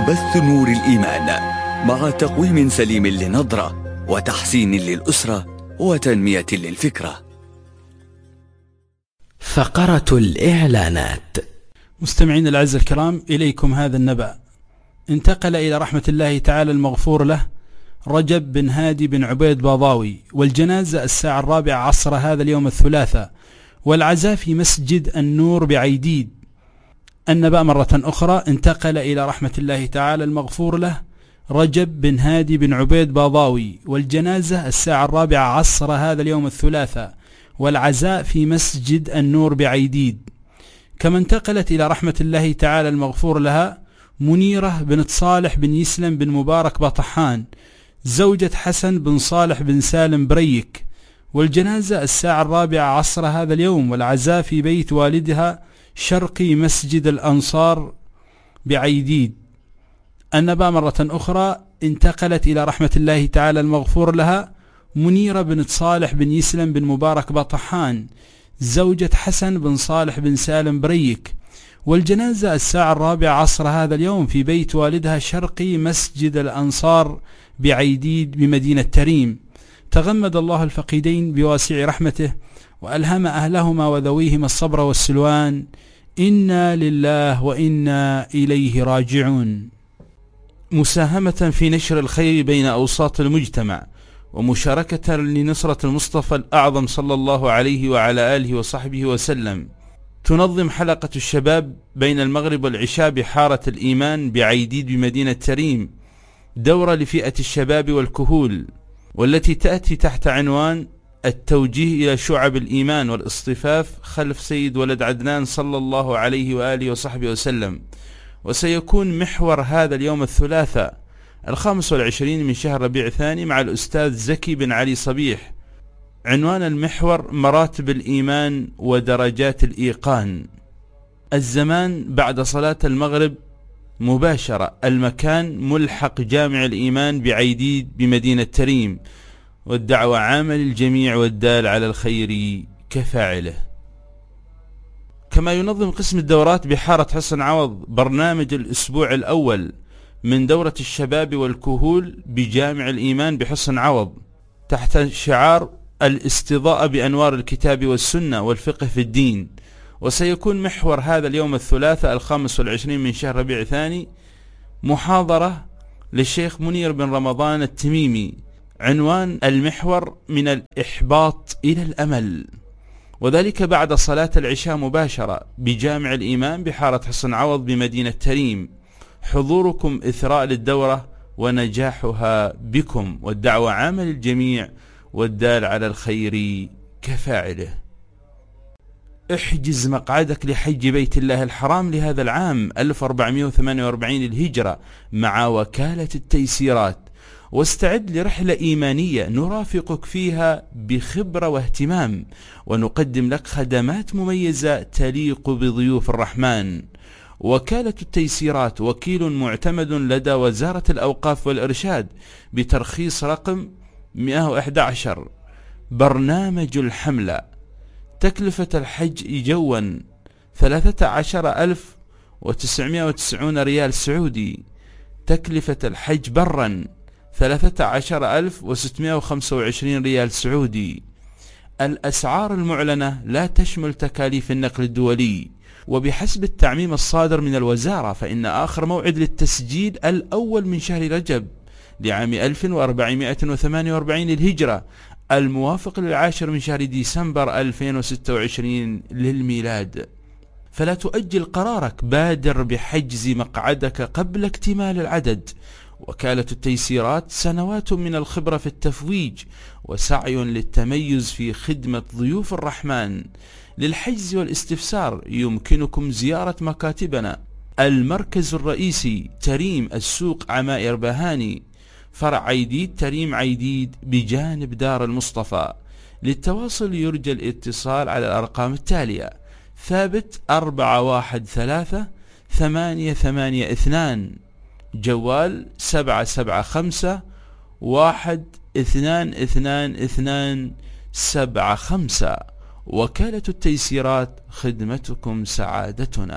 بث نور الإيمان مع تقويم سليم للنظرة وتحسين للأسرة وتنمية للفكرة. فقرة الإعلانات. مستمعين الأعزاء الكرام، إليكم هذا النبأ. انتقل إلى رحمة الله تعالى المغفور له رجب بن هادي بن عبيد باضاوي، والجنازة الساعة 4 عصر هذا اليوم الثلاثاء، والعزاء في مسجد النور بعيديد. النبأ مرة أخرى: انتقل إلى رحمة الله تعالى المغفور له رجب بن هادي بن عبيد باضاوي، والجنازة الساعة 4 عصر هذا اليوم الثلاثاء، والعزاء في مسجد النور بعيديد. كما انتقلت إلى رحمة الله تعالى المغفور لها منيرة بنت صالح بن يسلم بن مبارك بطحان، زوجة حسن بن صالح بن سالم بريك، والجنازة الساعة 4 عصر هذا اليوم، والعزاء في بيت والدها شرقي مسجد الأنصار بعيديد. النبأ مرة أخرى: انتقلت إلى رحمة الله تعالى المغفور لها منيرة بنت صالح بن يسلم بن مبارك بطحان، زوجة حسن بن صالح بن سالم بريك، والجنازة الساعة 4 عصر هذا اليوم في بيت والدها شرقي مسجد الأنصار بعيديد بمدينة تريم. تغمد الله الفقيدين بواسع رحمته، وألهم أهلهما وذويهما الصبر والسلوان. إنا لله وإنا إليه راجعون. مساهمة في نشر الخير بين أوساط المجتمع، ومشاركة لنصرة المصطفى الأعظم صلى الله عليه وعلى آله وصحبه وسلم، تنظم حلقة الشباب بين المغرب والعشاء بحارة الإيمان بعيديد بمدينة تريم دورة لفئة الشباب والكهول، والتي تأتي تحت عنوان التوجيه إلى شعب الإيمان والاصطفاف خلف سيد ولد عدنان صلى الله عليه وآله وصحبه وسلم. وسيكون محور هذا اليوم الثلاثاء 25 من شهر ربيع الثاني مع الأستاذ زكي بن علي صبيح. عنوان المحور: مراتب الإيمان ودرجات الإيقان. الزمان بعد صلاة المغرب مباشرة. المكان: ملحق جامع الإيمان بعيديد بمدينة تريم. والدعوة عامة للجميع، والدال على الخير كفاعله. كما ينظم قسم الدورات بحارة حسن عوض برنامج الأسبوع الأول من دورة الشباب والكهول بجامع الإيمان بحسن عوض تحت شعار الاستضاءة بأنوار الكتاب والسنة والفقه في الدين. وسيكون محور هذا اليوم الثلاثاء 25 من شهر ربيع الثاني محاضرة للشيخ منير بن رمضان التميمي. عنوان المحور: من الإحباط إلى الأمل، وذلك بعد صلاة العشاء مباشرة بجامع الإيمان بحارة حسن عوض بمدينة تريم. حضوركم إثراء للدورة ونجاحها بكم، والدعوة عامة للجميع، والدال على الخير كفاعله. احجز مقعدك لحج بيت الله الحرام لهذا العام 1448 للهجرة مع وكالة التيسيرات، واستعد لرحلة إيمانية نرافقك فيها بخبرة واهتمام، ونقدم لك خدمات مميزة تليق بضيوف الرحمن. وكالة التيسيرات وكيل معتمد لدى وزارة الأوقاف والإرشاد بترخيص رقم 111. برنامج الحملة: تكلفة الحج جوا 13,990 ريال سعودي. تكلفة الحج برا 13,625 ريال سعودي. الأسعار المعلنة لا تشمل تكاليف النقل الدولي. وبحسب التعميم الصادر من الوزارة، فإن آخر موعد للتسجيل الأول من شهر رجب لعام 1448 للهجرة، الموافق للعاشر من شهر ديسمبر 2026 للميلاد. فلا تؤجل قرارك، بادر بحجز مقعدك قبل اكتمال العدد. وكالة التيسيرات سنوات من الخبرة في التفويج، وسعي للتميز في خدمة ضيوف الرحمن. للحجز والاستفسار يمكنكم زيارة مكاتبنا: المركز الرئيسي تريم السوق عمائر بهاني، فرع عيديد تريم عيديد بجانب دار المصطفى. للتواصل يرجى الاتصال على الأرقام التالية: ثابت 413-882، جوال 775-1222275. وكالة التيسيرات، خدمتكم سعادتنا.